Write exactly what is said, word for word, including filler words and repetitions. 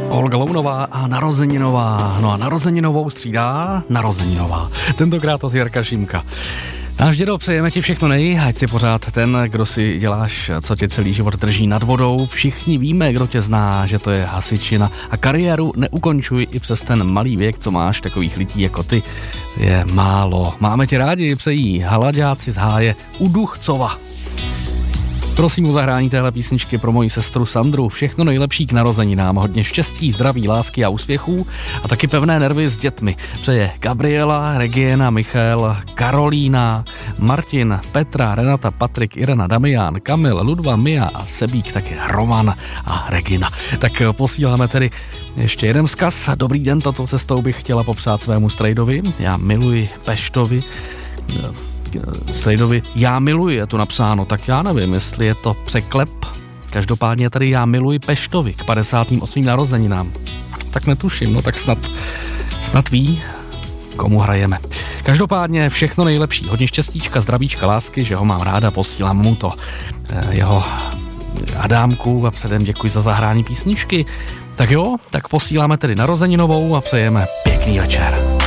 Olga Lounová a narozeninová. No a narozeninovou střídá narozeninová. Tentokrát od Jirka Šímka. Náš dědo, přejeme ti všechno nej, ať si pořád ten, kdo si děláš, co tě celý život drží nad vodou. Všichni víme, kdo tě zná, že to je hasičina. A kariéru neukončuj i přes ten malý věk, co máš, takových lidí jako ty. Je málo. Máme tě rádi, přejí halaďáci z Háje u Duchcova. Prosím o zahrání téhle písničky pro moji sestru Sandru. Všechno nejlepší k narozeninám. Hodně štěstí, zdraví, lásky a úspěchů. A taky pevné nervy s dětmi. Přeje Gabriela, Regiena, Michal, Karolína, Martin, Petra, Renata, Patrik, Irena, Damián, Kamil, Ludva, Mia a Sebík, taky Roman a Regina. Tak posíláme tedy ještě jeden vzkaz. Dobrý den, tato cestou bych chtěla popřát svému strejdovi. Já miluji Peštovi. Strejdovi, já miluji, je tu napsáno, tak já nevím, jestli je to překlep. Každopádně tady já miluji Peštovi k padesátým osmým narozeninám. Tak netuším, no tak snad, snad ví, komu hrajeme. Každopádně všechno nejlepší, hodně štěstíčka, zdravíčka, lásky, že ho mám ráda, posílám mu to jeho Adámku a předem děkuji za zahrání písničky. Tak jo, tak posíláme tedy narozeninovou a přejeme pěkný večer.